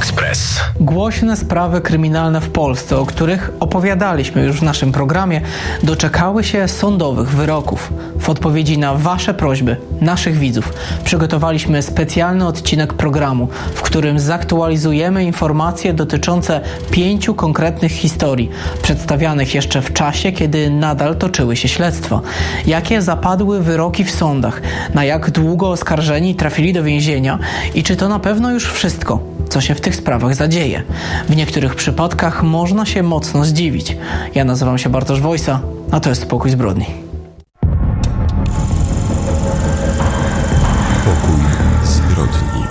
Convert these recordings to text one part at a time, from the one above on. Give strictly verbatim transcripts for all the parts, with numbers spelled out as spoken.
Express. Głośne sprawy kryminalne w Polsce, o których opowiadaliśmy już w naszym programie, doczekały się sądowych wyroków. W odpowiedzi na Wasze prośby, naszych widzów, przygotowaliśmy specjalny odcinek programu, w którym zaktualizujemy informacje dotyczące pięciu konkretnych historii, przedstawianych jeszcze w czasie, kiedy nadal toczyły się śledztwa. Jakie zapadły wyroki w sądach, na jak długo oskarżeni trafili do więzienia i czy to na pewno już wszystko, co się w tych sprawach zadzieje. W niektórych przypadkach można się mocno zdziwić. Ja nazywam się Bartosz Wojsa, a to jest Pokój Zbrodni. Pokój Zbrodni.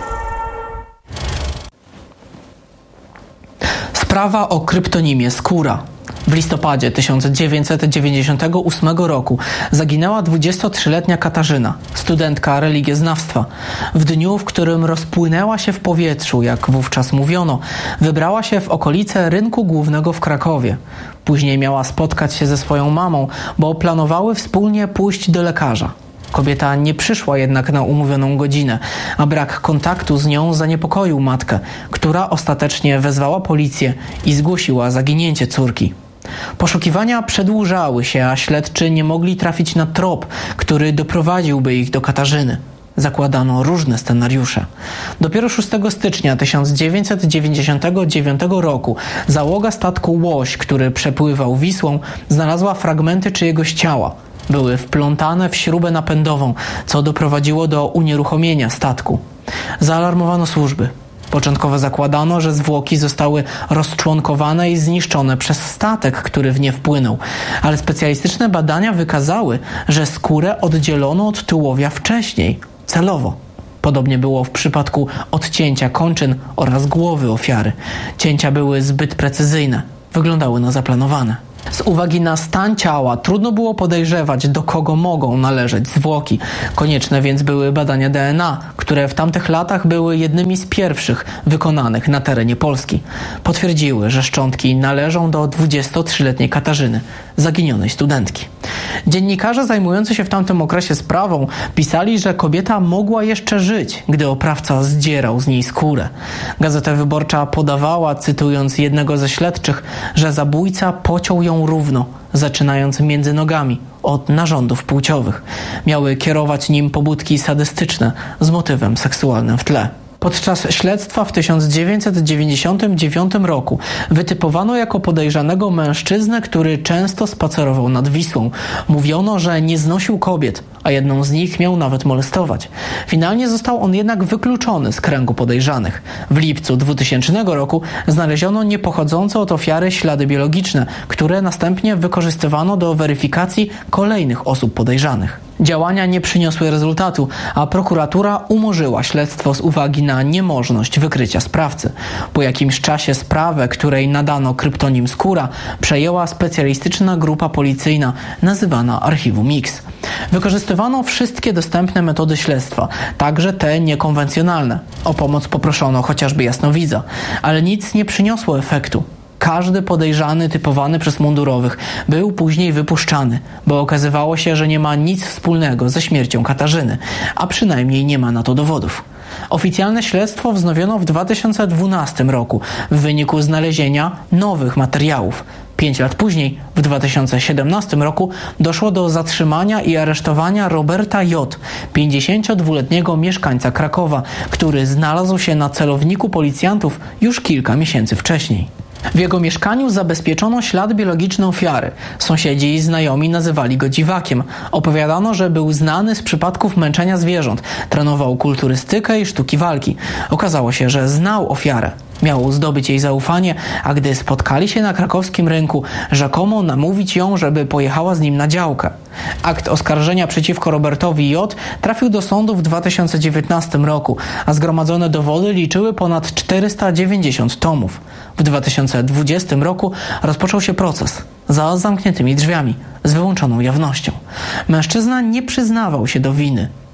Sprawa o kryptonimie Skóra. W listopadzie tysiąc dziewięćset dziewięćdziesiątego ósmego roku zaginęła dwudziestotrzyletnia Katarzyna, studentka religioznawstwa. W dniu, w którym rozpłynęła się w powietrzu, jak wówczas mówiono, wybrała się w okolice Rynku Głównego w Krakowie. Później miała spotkać się ze swoją mamą, bo planowały wspólnie pójść do lekarza. Kobieta nie przyszła jednak na umówioną godzinę, a brak kontaktu z nią zaniepokoił matkę, która ostatecznie wezwała policję i zgłosiła zaginięcie córki. Poszukiwania przedłużały się, a śledczy nie mogli trafić na trop, który doprowadziłby ich do Katarzyny. Zakładano różne scenariusze. Dopiero szóstego stycznia tysiąc dziewięćset dziewięćdziesiątego dziewiątego roku załoga statku Łoś, który przepływał Wisłą, znalazła fragmenty czyjegoś ciała. Były wplątane w śrubę napędową, co doprowadziło do unieruchomienia statku. Zaalarmowano służby. Początkowo zakładano, że zwłoki zostały rozczłonkowane i zniszczone przez statek, który w nie wpłynął, ale specjalistyczne badania wykazały, że skórę oddzielono od tułowia wcześniej, celowo. Podobnie było w przypadku odcięcia kończyn oraz głowy ofiary. Cięcia były zbyt precyzyjne, wyglądały na zaplanowane. Z uwagi na stan ciała trudno było podejrzewać, do kogo mogą należeć zwłoki. Konieczne więc były badania D N A, które w tamtych latach były jednymi z pierwszych wykonanych na terenie Polski. Potwierdziły, że szczątki należą do dwudziestotrzyletniej Katarzyny, zaginionej studentki. Dziennikarze zajmujący się w tamtym okresie sprawą pisali, że kobieta mogła jeszcze żyć, gdy oprawca zdzierał z niej skórę. Gazeta Wyborcza podawała, cytując jednego ze śledczych, że zabójca pociął ją równo, zaczynając między nogami, od narządów płciowych. Miały kierować nim pobudki sadystyczne z motywem seksualnym w tle. Podczas śledztwa w tysiąc dziewięćset dziewięćdziesiątym dziewiątym roku wytypowano jako podejrzanego mężczyznę, który często spacerował nad Wisłą. Mówiono, że nie znosił kobiet, a jedną z nich miał nawet molestować. Finalnie został on jednak wykluczony z kręgu podejrzanych. W lipcu dwutysięcznego roku znaleziono niepochodzące od ofiary ślady biologiczne, które następnie wykorzystywano do weryfikacji kolejnych osób podejrzanych. Działania nie przyniosły rezultatu, a prokuratura umorzyła śledztwo z uwagi na niemożność wykrycia sprawcy. Po jakimś czasie sprawę, której nadano kryptonim Skóra, przejęła specjalistyczna grupa policyjna nazywana Archiwum X. Wykorzystywano wszystkie dostępne metody śledztwa, także te niekonwencjonalne. O pomoc poproszono chociażby jasnowidza, ale nic nie przyniosło efektu. Każdy podejrzany typowany przez mundurowych był później wypuszczany, bo okazywało się, że nie ma nic wspólnego ze śmiercią Katarzyny, a przynajmniej nie ma na to dowodów. Oficjalne śledztwo wznowiono w dwa tysiące dwunastym roku w wyniku znalezienia nowych materiałów. Pięć lat później, w dwa tysiące siedemnastym roku, doszło do zatrzymania i aresztowania Roberta J., pięćdziesięciodwuletniego mieszkańca Krakowa, który znalazł się na celowniku policjantów już kilka miesięcy wcześniej. W jego mieszkaniu zabezpieczono ślad biologiczny ofiary. Sąsiedzi i znajomi nazywali go dziwakiem. Opowiadano, że był znany z przypadków męczenia zwierząt. Trenował kulturystykę i sztuki walki. Okazało się, że znał ofiarę. Miał zdobyć jej zaufanie, a gdy spotkali się na krakowskim rynku, rzekomo namówić ją, żeby pojechała z nim na działkę. Akt oskarżenia przeciwko Robertowi J. trafił do sądu w dwa tysiące dziewiętnastym roku, a zgromadzone dowody liczyły ponad czterysta dziewięćdziesiąt tomów. W dwa tysiące dwudziestym roku rozpoczął się proces za zamkniętymi drzwiami, z wyłączoną jawnością. Mężczyzna nie przyznawał się do winy.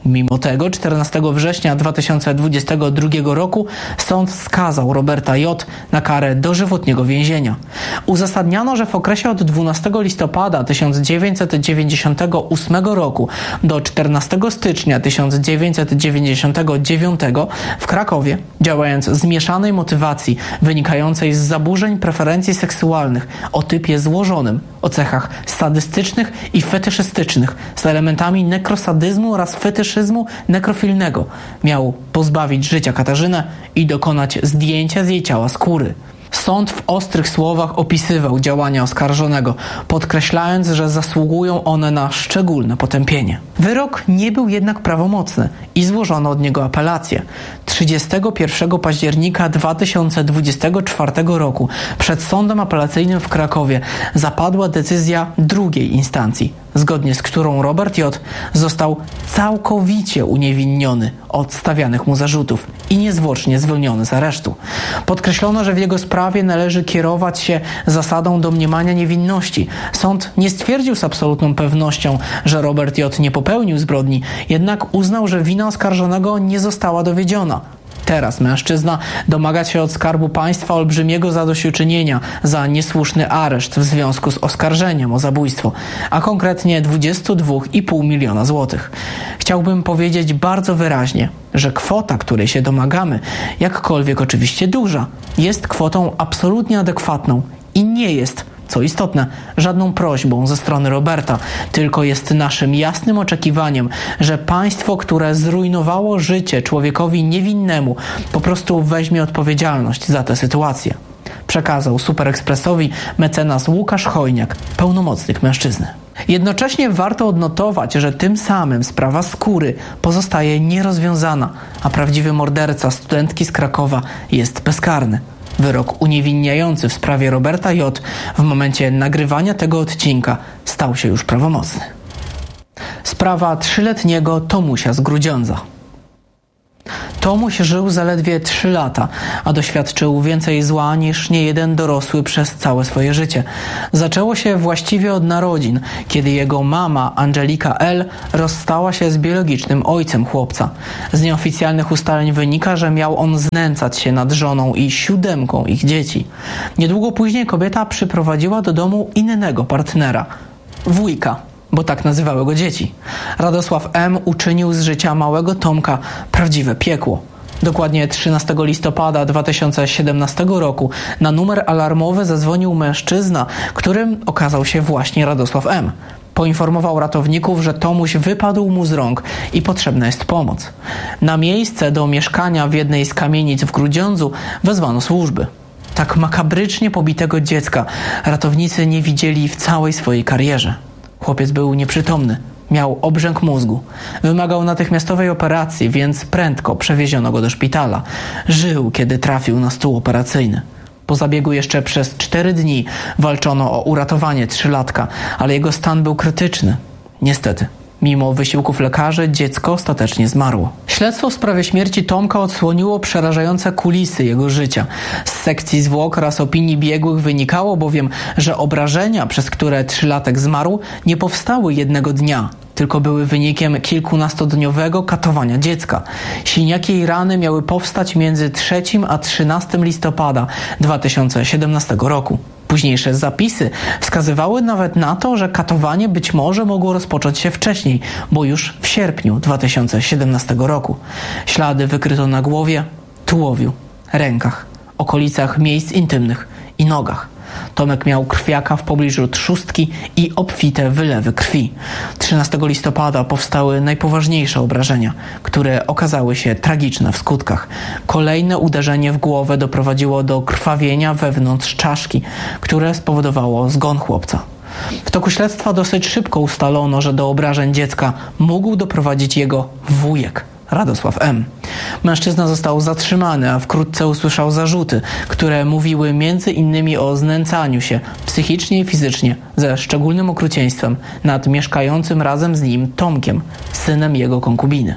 Mimo tego czternastego września dwa tysiące dwudziestego drugiego roku sąd skazał Roberta J. na karę dożywotniego więzienia. Uzasadniano, że w okresie od dwunastego listopada tysiąc dziewięćset dziewięćdziesiątego ósmego roku do czternastego stycznia tysiąc dziewięćset dziewięćdziesiątego dziewiątego w Krakowie, działając z mieszanej motywacji wynikającej z zaburzeń preferencji seksualnych o typie złożonym, o cechach sadystycznych i fetyszystycznych z elementami nekrosadyzmu oraz fetyszyzmu nekrofilnego, miał pozbawić życia Katarzynę i dokonać zdjęcia z jej ciała skóry. Sąd w ostrych słowach opisywał działania oskarżonego, podkreślając, że zasługują one na szczególne potępienie. Wyrok nie był jednak prawomocny i złożono od niego apelację. trzydziestego pierwszego października dwa tysiące dwudziestego czwartego roku przed Sądem Apelacyjnym w Krakowie zapadła decyzja drugiej instancji, zgodnie z którą Robert J. został całkowicie uniewinniony od stawianych mu zarzutów i niezwłocznie zwolniony z aresztu. Podkreślono, że w jego sprawie należy kierować się zasadą domniemania niewinności. Sąd nie stwierdził z absolutną pewnością, że Robert J. nie popełnił zbrodni, jednak uznał, że wina oskarżonego nie została dowiedziona. Teraz mężczyzna domaga się od Skarbu Państwa olbrzymiego zadośćuczynienia za niesłuszny areszt w związku z oskarżeniem o zabójstwo, a konkretnie dwadzieścia dwa i pół miliona złotych. Chciałbym powiedzieć bardzo wyraźnie, że kwota, której się domagamy, jakkolwiek oczywiście duża, jest kwotą absolutnie adekwatną i nie jest, co istotne, żadną prośbą ze strony Roberta, tylko jest naszym jasnym oczekiwaniem, że państwo, które zrujnowało życie człowiekowi niewinnemu, po prostu weźmie odpowiedzialność za tę sytuację. Przekazał Super Expressowi mecenas Łukasz Chojniak, pełnomocnik mężczyzny. Jednocześnie warto odnotować, że tym samym sprawa skóry pozostaje nierozwiązana, a prawdziwy morderca studentki z Krakowa jest bezkarny. Wyrok uniewinniający w sprawie Roberta J. w momencie nagrywania tego odcinka stał się już prawomocny. Sprawa trzyletniego Tomusia z Grudziądza. Tomuś żył zaledwie trzy lata, a doświadczył więcej zła niż niejeden dorosły przez całe swoje życie. Zaczęło się właściwie od narodzin, kiedy jego mama, Angelika L., rozstała się z biologicznym ojcem chłopca. Z nieoficjalnych ustaleń wynika, że miał on znęcać się nad żoną i siódemką ich dzieci. Niedługo później kobieta przyprowadziła do domu innego partnera, wujka, bo tak nazywały go dzieci. Radosław M. uczynił z życia małego Tomka prawdziwe piekło. Dokładnie trzynastego listopada dwa tysiące siedemnastego roku na numer alarmowy zadzwonił mężczyzna, którym okazał się właśnie Radosław M. Poinformował ratowników, że Tomuś wypadł mu z rąk i potrzebna jest pomoc. Na miejsce do mieszkania w jednej z kamienic w Grudziądzu wezwano służby. Tak makabrycznie pobitego dziecka ratownicy nie widzieli w całej swojej karierze. Chłopiec był nieprzytomny, miał obrzęk mózgu. Wymagał natychmiastowej operacji, więc prędko przewieziono go do szpitala. Żył, kiedy trafił na stół operacyjny. Po zabiegu jeszcze przez cztery dni walczono o uratowanie trzylatka, ale jego stan był krytyczny. Niestety, mimo wysiłków lekarzy, dziecko ostatecznie zmarło. Śledztwo w sprawie śmierci Tomka odsłoniło przerażające kulisy jego życia. Z sekcji zwłok oraz opinii biegłych wynikało bowiem, że obrażenia, przez które trzylatek zmarł, nie powstały jednego dnia, tylko były wynikiem kilkunastodniowego katowania dziecka. Siniaki i rany miały powstać między trzecim a trzynastego listopada dwa tysiące siedemnastego roku. Późniejsze zapisy wskazywały nawet na to, że katowanie być może mogło rozpocząć się wcześniej, bo już w sierpniu dwa tysiące siedemnastego roku. Ślady wykryto na głowie, tułowiu, rękach, okolicach miejsc intymnych i nogach. Tomek miał krwiaka w pobliżu trzustki i obfite wylewy krwi. trzynastego listopada powstały najpoważniejsze obrażenia, które okazały się tragiczne w skutkach. Kolejne uderzenie w głowę doprowadziło do krwawienia wewnątrz czaszki, które spowodowało zgon chłopca. W toku śledztwa dosyć szybko ustalono, że do obrażeń dziecka mógł doprowadzić jego wujek, Radosław M. Mężczyzna został zatrzymany, a wkrótce usłyszał zarzuty, które mówiły między innymi o znęcaniu się psychicznie i fizycznie ze szczególnym okrucieństwem nad mieszkającym razem z nim Tomkiem, synem jego konkubiny. W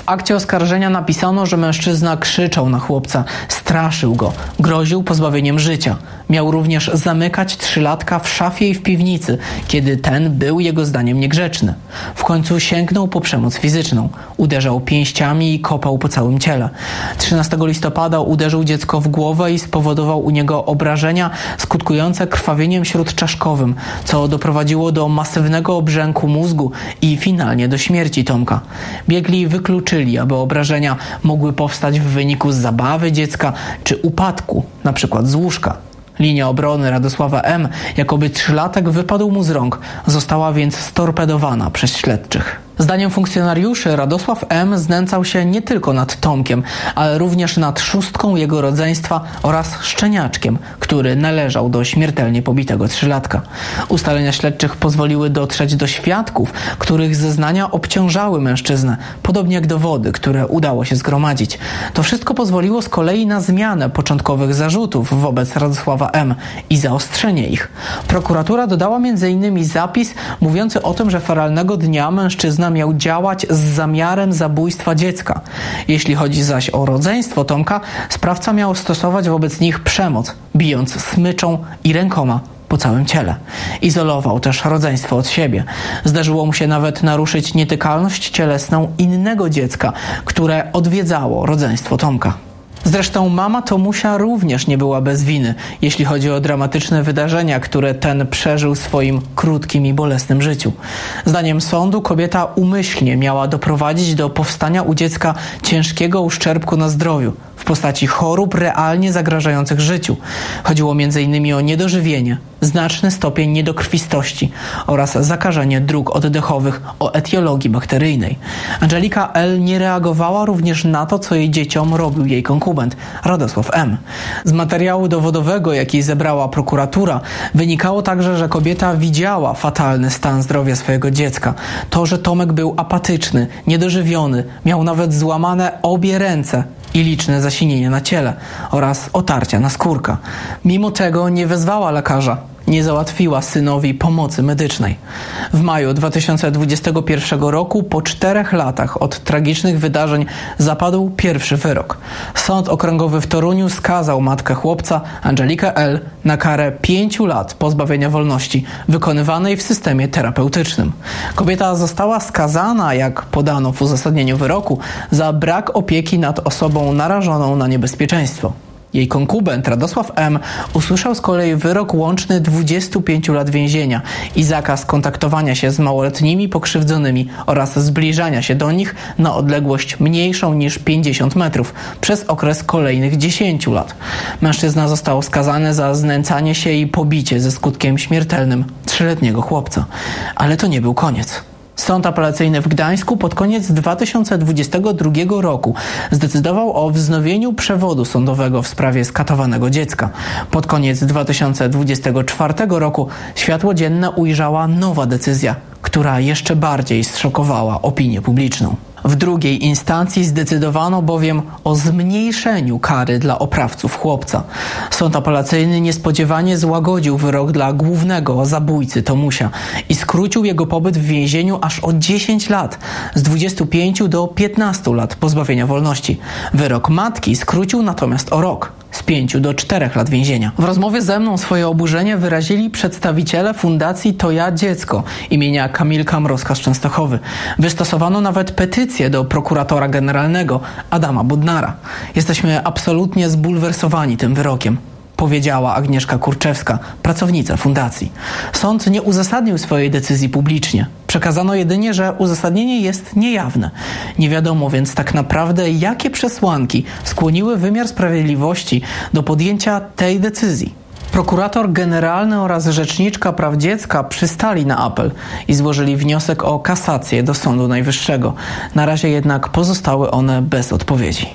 akcie oskarżenia napisano, że mężczyzna krzyczał na chłopca, straszył go, groził pozbawieniem życia. Miał również zamykać trzylatka w szafie i w piwnicy, kiedy ten był jego zdaniem niegrzeczny. W końcu sięgnął po przemoc fizyczną. Uderzał pięściami i kopał po całym ciele. trzynastego listopada uderzył dziecko w głowę i spowodował u niego obrażenia skutkujące krwawieniem śródczaszkowym, co doprowadziło do masywnego obrzęku mózgu i finalnie do śmierci Tomka. Biegli wykluczyli, aby obrażenia mogły powstać w wyniku zabawy dziecka czy upadku, na przykład z łóżka. Linia obrony Radosława M., jakoby trzylatek wypadł mu z rąk, została więc storpedowana przez śledczych. Zdaniem funkcjonariuszy Radosław M. znęcał się nie tylko nad Tomkiem, ale również nad szóstką jego rodzeństwa oraz szczeniaczkiem, który należał do śmiertelnie pobitego trzylatka. Ustalenia śledczych pozwoliły dotrzeć do świadków, których zeznania obciążały mężczyznę, podobnie jak dowody, które udało się zgromadzić. To wszystko pozwoliło z kolei na zmianę początkowych zarzutów wobec Radosława M. i zaostrzenie ich. Prokuratura dodała między innymi zapis mówiący o tym, że feralnego dnia mężczyzna miał działać z zamiarem zabójstwa dziecka. Jeśli chodzi zaś o rodzeństwo Tomka, sprawca miał stosować wobec nich przemoc, bijąc smyczą i rękoma po całym ciele. Izolował też rodzeństwo od siebie. Zdarzyło mu się nawet naruszyć nietykalność cielesną innego dziecka, które odwiedzało rodzeństwo Tomka. Zresztą mama Tomusia również nie była bez winy, jeśli chodzi o dramatyczne wydarzenia, które ten przeżył w swoim krótkim i bolesnym życiu. Zdaniem sądu kobieta umyślnie miała doprowadzić do powstania u dziecka ciężkiego uszczerbku na zdrowiu w postaci chorób realnie zagrażających życiu. Chodziło między innymi o niedożywienie, znaczny stopień niedokrwistości oraz zakażenie dróg oddechowych o etiologii bakteryjnej. Angelika L. nie reagowała również na to, co jej dzieciom robił jej konkubent Radosław M. Z materiału dowodowego, jaki zebrała prokuratura, wynikało także, że kobieta widziała fatalny stan zdrowia swojego dziecka. To, że Tomek był apatyczny, niedożywiony, miał nawet złamane obie ręce i liczne zasinienia na ciele oraz otarcia na skórka. Mimo tego nie wezwała lekarza, nie załatwiła synowi pomocy medycznej. W maju dwa tysiące dwudziestego pierwszego roku, po czterech latach od tragicznych wydarzeń, zapadł pierwszy wyrok. Sąd Okręgowy w Toruniu skazał matkę chłopca, Angelikę L., na karę pięciu lat pozbawienia wolności wykonywanej w systemie terapeutycznym. Kobieta została skazana, jak podano w uzasadnieniu wyroku, za brak opieki nad osobą narażoną na niebezpieczeństwo. Jej konkubent Radosław M. usłyszał z kolei wyrok łączny dwudziestu pięciu lat więzienia i zakaz kontaktowania się z małoletnimi pokrzywdzonymi oraz zbliżania się do nich na odległość mniejszą niż pięćdziesiąt metrów przez okres kolejnych dziesięciu lat. Mężczyzna został skazany za znęcanie się i pobicie ze skutkiem śmiertelnym trzyletniego chłopca. Ale to nie był koniec. Sąd apelacyjny w Gdańsku pod koniec dwa tysiące dwudziestego drugiego roku zdecydował o wznowieniu przewodu sądowego w sprawie skatowanego dziecka. Pod koniec dwa tysiące dwudziestego czwartego roku światło dzienne ujrzała nowa decyzja, która jeszcze bardziej zszokowała opinię publiczną. W drugiej instancji zdecydowano bowiem o zmniejszeniu kary dla oprawców chłopca. Sąd apelacyjny niespodziewanie złagodził wyrok dla głównego zabójcy Tomusia i skrócił jego pobyt w więzieniu aż o dziesięć lat, z dwudziestu pięciu do piętnastu lat pozbawienia wolności. Wyrok matki skrócił natomiast o rok, z pięciu do czterech lat więzienia. W rozmowie ze mną swoje oburzenie wyrazili przedstawiciele Fundacji To Ja Dziecko imienia Kamilka Mrozka z Częstochowy. Wystosowano nawet petycję do prokuratora generalnego Adama Bodnara. Jesteśmy absolutnie zbulwersowani tym wyrokiem, powiedziała Agnieszka Kurczewska, pracownica fundacji. Sąd nie uzasadnił swojej decyzji publicznie. Przekazano jedynie, że uzasadnienie jest niejawne. Nie wiadomo więc tak naprawdę, jakie przesłanki skłoniły wymiar sprawiedliwości do podjęcia tej decyzji. Prokurator generalny oraz rzeczniczka praw dziecka przystali na apel i złożyli wniosek o kasację do Sądu Najwyższego. Na razie jednak pozostały one bez odpowiedzi.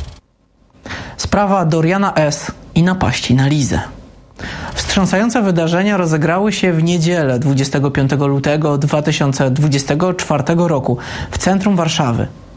Sprawa Doriana S. i napaści na Lizę. Wstrząsające wydarzenia rozegrały się w niedzielę dwudziestego piątego lutego dwa tysiące dwudziestego czwartego roku w centrum Warszawy,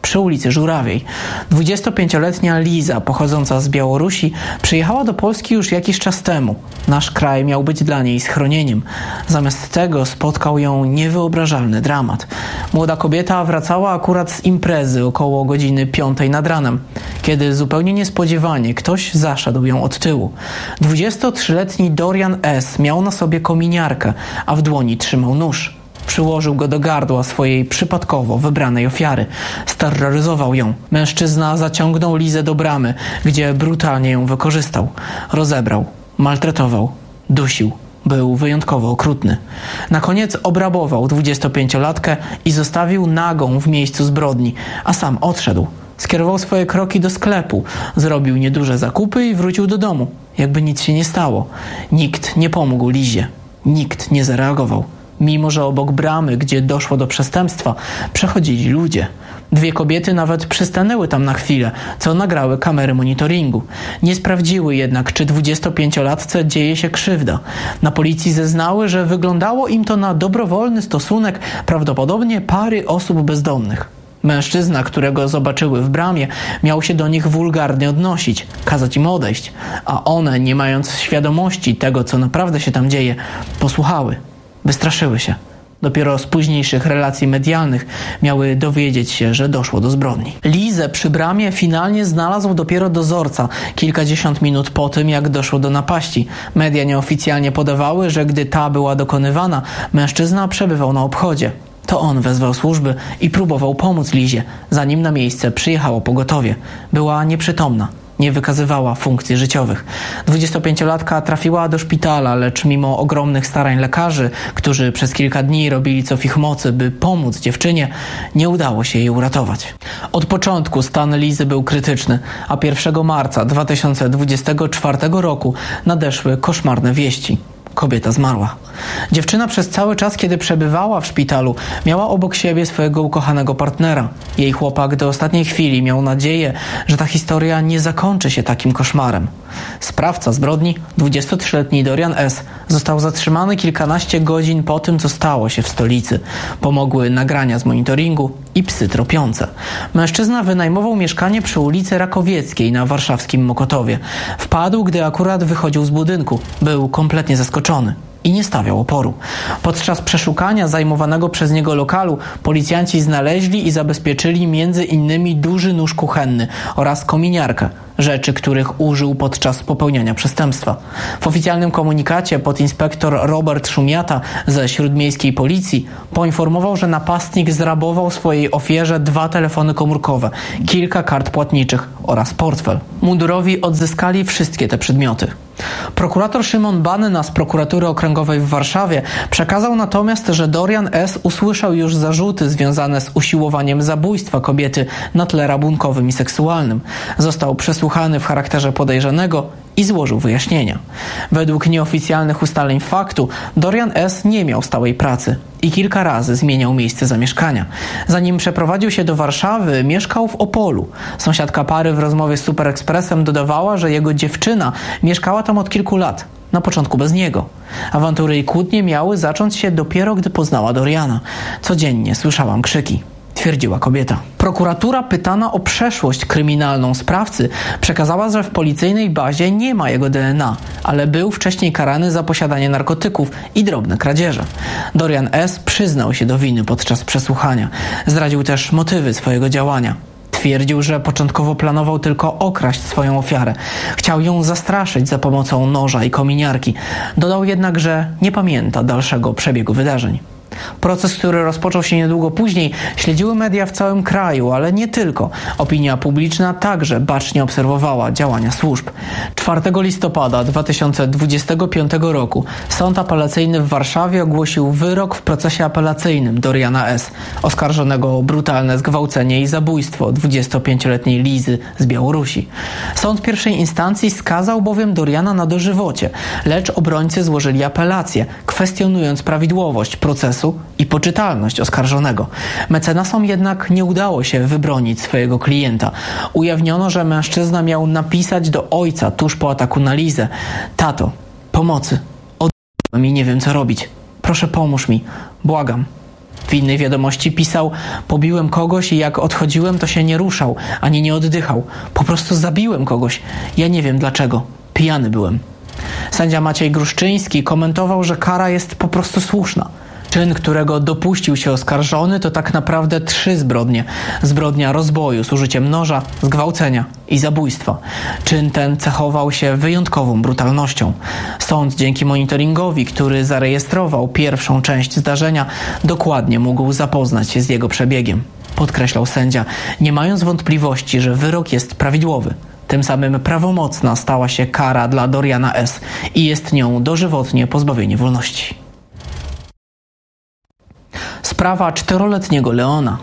przy ulicy Żurawiej. dwudziestopięcioletnia Liza, pochodząca z Białorusi, przyjechała do Polski już jakiś czas temu. Nasz kraj miał być dla niej schronieniem. Zamiast tego spotkał ją niewyobrażalny dramat. Młoda kobieta wracała akurat z imprezy około godziny piątej nad ranem, kiedy zupełnie niespodziewanie ktoś zaszedł ją od tyłu. dwudziestotrzyletni Dorian S. miał na sobie kominiarkę, a w dłoni trzymał nóż. Przyłożył go do gardła swojej przypadkowo wybranej ofiary. Steroryzował ją. Mężczyzna zaciągnął Lizę do bramy, gdzie brutalnie ją wykorzystał. Rozebrał, maltretował, dusił. Był wyjątkowo okrutny. Na koniec obrabował dwudziestopięciolatkę i zostawił nagą w miejscu zbrodni, a sam odszedł. Skierował swoje kroki do sklepu, zrobił nieduże zakupy i wrócił do domu. Jakby nic się nie stało. Nikt nie pomógł Lizie. Nikt nie zareagował. Mimo że obok bramy, gdzie doszło do przestępstwa, przechodzili ludzie. Dwie kobiety nawet przystanęły tam na chwilę, co nagrały kamery monitoringu. Nie sprawdziły jednak, czy dwudziestopięciolatce dzieje się krzywda. Na policji zeznały, że wyglądało im to na dobrowolny stosunek prawdopodobnie pary osób bezdomnych. Mężczyzna, którego zobaczyły w bramie, miał się do nich wulgarnie odnosić, kazać im odejść, a one, nie mając świadomości tego, co naprawdę się tam dzieje, posłuchały. Wystraszyły się. Dopiero z późniejszych relacji medialnych miały dowiedzieć się, że doszło do zbrodni. Lizę przy bramie finalnie znalazł dopiero dozorca, kilkadziesiąt minut po tym, jak doszło do napaści. Media nieoficjalnie podawały, że gdy ta była dokonywana, mężczyzna przebywał na obchodzie. To on wezwał służby i próbował pomóc Lizie, zanim na miejsce przyjechało pogotowie. Była nieprzytomna. Nie wykazywała funkcji życiowych. Dwudziestopięciolatka trafiła do szpitala, lecz mimo ogromnych starań lekarzy, którzy przez kilka dni robili co w ich mocy, by pomóc dziewczynie, nie udało się jej uratować. Od początku stan Lizy był krytyczny, a pierwszego marca dwa tysiące dwudziestego czwartego roku nadeszły koszmarne wieści. Kobieta zmarła. Dziewczyna przez cały czas, kiedy przebywała w szpitalu, miała obok siebie swojego ukochanego partnera. Jej chłopak do ostatniej chwili miał nadzieję, że ta historia nie zakończy się takim koszmarem. Sprawca zbrodni, dwudziestotrzyletni Dorian S., został zatrzymany kilkanaście godzin po tym, co stało się w stolicy. Pomogły nagrania z monitoringu i psy tropiące. Mężczyzna wynajmował mieszkanie przy ulicy Rakowieckiej na warszawskim Mokotowie. Wpadł, gdy akurat wychodził z budynku. Był kompletnie zaskoczony i nie stawiał oporu. Podczas przeszukania zajmowanego przez niego lokalu policjanci znaleźli i zabezpieczyli między innymi duży nóż kuchenny oraz kominiarkę, rzeczy, których użył podczas popełniania przestępstwa. W oficjalnym komunikacie podinspektor Robert Szumiata ze śródmiejskiej policji poinformował, że napastnik zrabował swojej ofierze dwa telefony komórkowe, kilka kart płatniczych oraz portfel. Mundurowi odzyskali wszystkie te przedmioty. Prokurator Szymon Banna z prokuratury okręgowej w Warszawie przekazał natomiast, że Dorian S. usłyszał już zarzuty związane z usiłowaniem zabójstwa kobiety na tle rabunkowym i seksualnym. Został przesłuchany w charakterze podejrzanego i złożył wyjaśnienia. Według nieoficjalnych ustaleń faktu Dorian S. nie miał stałej pracy i kilka razy zmieniał miejsce zamieszkania. Zanim przeprowadził się do Warszawy, mieszkał w Opolu. Sąsiadka pary w rozmowie z Super Expressem dodawała, że jego dziewczyna mieszkała tam od kilku lat. Na początku bez niego. Awantury i kłótnie miały zacząć się dopiero, gdy poznała Doriana. Codziennie słyszałam krzyki, twierdziła kobieta. Prokuratura, pytana o przeszłość kryminalną sprawcy, przekazała, że w policyjnej bazie nie ma jego D N A, ale był wcześniej karany za posiadanie narkotyków i drobne kradzieże. Dorian S. przyznał się do winy podczas przesłuchania. Zdradził też motywy swojego działania. Twierdził, że początkowo planował tylko okraść swoją ofiarę. Chciał ją zastraszyć za pomocą noża i kominiarki. Dodał jednak, że nie pamięta dalszego przebiegu wydarzeń. Proces, który rozpoczął się niedługo później, śledziły media w całym kraju, ale nie tylko. Opinia publiczna także bacznie obserwowała działania służb. czwartego listopada dwa tysiące dwudziestego piątego roku Sąd Apelacyjny w Warszawie ogłosił wyrok w procesie apelacyjnym Doriana S., oskarżonego o brutalne zgwałcenie i zabójstwo dwudziestopięcioletniej Lizy z Białorusi. Sąd pierwszej instancji skazał bowiem Doriana na dożywocie, lecz obrońcy złożyli apelację, kwestionując prawidłowość procesu i poczytalność oskarżonego. Mecenasom jednak nie udało się wybronić swojego klienta. Ujawniono, że mężczyzna miał napisać do ojca tuż po ataku na Lizę: tato, pomocy, odbiłem i nie wiem co robić. Proszę pomóż mi, błagam. W innej wiadomości pisał: pobiłem kogoś i jak odchodziłem, to się nie ruszał, ani nie oddychał. Po prostu zabiłem kogoś. Ja nie wiem dlaczego. Pijany byłem. Sędzia Maciej Gruszczyński komentował, że kara jest po prostu słuszna. Czyn, którego dopuścił się oskarżony, to tak naprawdę trzy zbrodnie. Zbrodnia rozboju z użyciem noża, zgwałcenia i zabójstwa. Czyn ten cechował się wyjątkową brutalnością. Sąd dzięki monitoringowi, który zarejestrował pierwszą część zdarzenia, dokładnie mógł zapoznać się z jego przebiegiem. Podkreślał sędzia, nie mając wątpliwości, że wyrok jest prawidłowy. Tym samym prawomocna stała się kara dla Doriana S. i jest nią dożywotnie pozbawienie wolności. Sprawa czteroletniego Leona.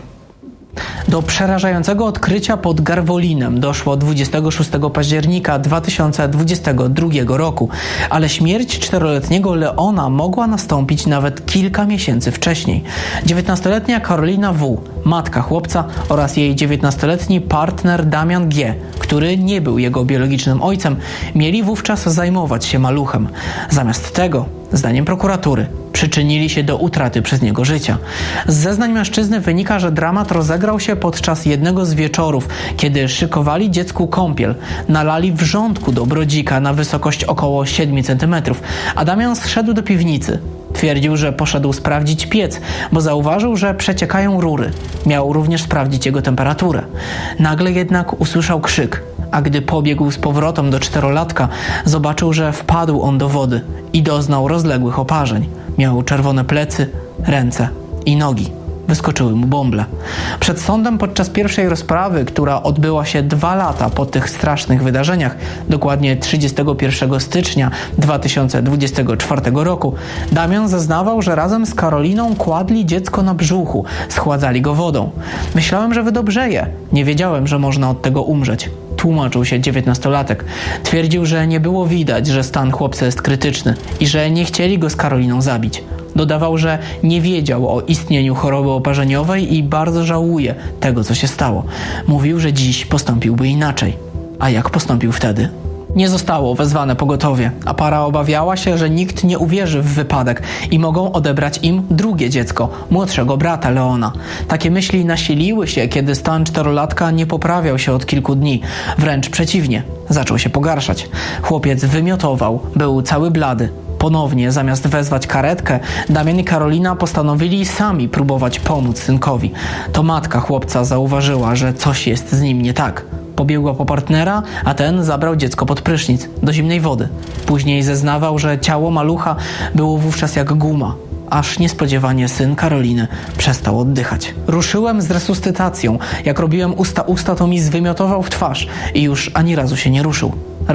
Do przerażającego odkrycia pod Garwolinem doszło dwudziestego szóstego października dwa tysiące dwudziestego drugiego roku, ale śmierć czteroletniego Leona mogła nastąpić nawet kilka miesięcy wcześniej. dziewiętnastoletnia Karolina W., matka chłopca, oraz jej dziewiętnastoletni partner Damian G., który nie był jego biologicznym ojcem, mieli wówczas zajmować się maluchem. Zamiast tego, zdaniem prokuratury, przyczynili się do utraty przez niego życia. Z zeznań mężczyzny wynika, że dramat rozegrał się podczas jednego z wieczorów, kiedy szykowali dziecku kąpiel. Nalali wrzątku do brodzika na wysokość około siedmiu centymetrów, a Damian zszedł do piwnicy. Twierdził, że poszedł sprawdzić piec, bo zauważył, że przeciekają rury. Miał również sprawdzić jego temperaturę. Nagle jednak usłyszał krzyk, a gdy pobiegł z powrotem do czterolatka, zobaczył, że wpadł on do wody i doznał rozległych oparzeń. Miał czerwone plecy, ręce i nogi. Wyskoczyły mu bąble. Przed sądem podczas pierwszej rozprawy, która odbyła się dwa lata po tych strasznych wydarzeniach, dokładnie trzydziestego pierwszego stycznia dwa tysiące dwudziestego czwartego roku, Damian zeznawał, że razem z Karoliną kładli dziecko na brzuchu, schładzali go wodą. Myślałem, że wydobrzeje. Nie wiedziałem, że można od tego umrzeć. Tłumaczył się dziewiętnastolatek. Twierdził, że nie było widać, że stan chłopca jest krytyczny i że nie chcieli go z Karoliną zabić. Dodawał, że nie wiedział o istnieniu choroby oparzeniowej i bardzo żałuje tego, co się stało. Mówił, że dziś postąpiłby inaczej. A jak postąpił wtedy? Nie zostało wezwane pogotowie, a para obawiała się, że nikt nie uwierzy w wypadek i mogą odebrać im drugie dziecko, młodszego brata Leona. Takie myśli nasiliły się, kiedy stan czterolatka nie poprawiał się od kilku dni. Wręcz przeciwnie, zaczął się pogarszać. Chłopiec wymiotował, był cały blady. Ponownie, zamiast wezwać karetkę, Damian i Karolina postanowili sami próbować pomóc synkowi. To matka chłopca zauważyła, że coś jest z nim nie tak. Pobiegła po partnera, a ten zabrał dziecko pod prysznic, do zimnej wody. Później zeznawał, że ciało malucha było wówczas jak guma. Aż niespodziewanie syn Karoliny przestał oddychać. Ruszyłem z resuscytacją. Jak robiłem usta-usta, to mi zwymiotował w twarz i już ani razu się nie ruszył.